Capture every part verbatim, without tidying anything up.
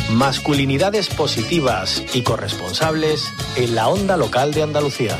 Masculinidades positivas y corresponsables en la onda local de Andalucía.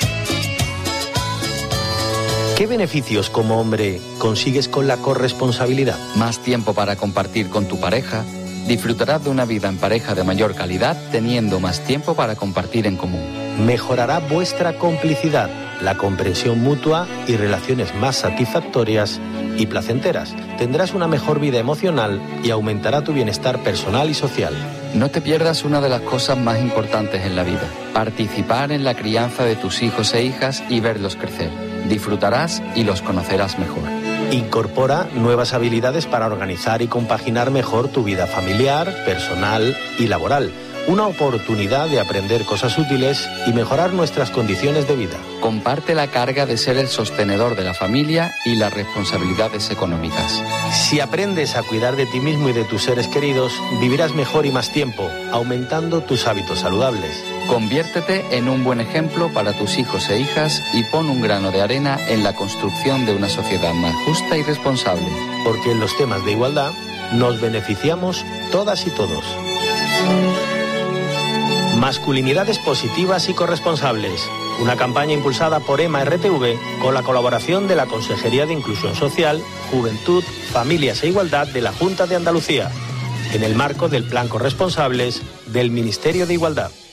¿Qué beneficios como hombre consigues con la corresponsabilidad? Más tiempo para compartir con tu pareja. Disfrutarás de una vida en pareja de mayor calidad teniendo más tiempo para compartir en común. Mejorará vuestra complicidad, la comprensión mutua y relaciones más satisfactorias y placenteras. Tendrás una mejor vida emocional y aumentará tu bienestar personal y social. No te pierdas una de las cosas más importantes en la vida: participar en la crianza de tus hijos e hijas y verlos crecer. Disfrutarás y los conocerás mejor. Incorpora nuevas habilidades para organizar y compaginar mejor tu vida familiar, personal y laboral. Una oportunidad de aprender cosas útiles y mejorar nuestras condiciones de vida. Comparte la carga de ser el sostenedor de la familia y las responsabilidades económicas. Si aprendes a cuidar de ti mismo y de tus seres queridos, vivirás mejor y más tiempo, aumentando tus hábitos saludables. Conviértete en un buen ejemplo para tus hijos e hijas y pon un grano de arena en la construcción de una sociedad más justa y responsable. Porque en los temas de igualdad nos beneficiamos todas y todos. Masculinidades positivas y corresponsables. Una campaña impulsada por EMA R T V con la colaboración de la Consejería de Inclusión Social, Juventud, Familias e Igualdad de la Junta de Andalucía, en el marco del Plan Corresponsables del Ministerio de Igualdad.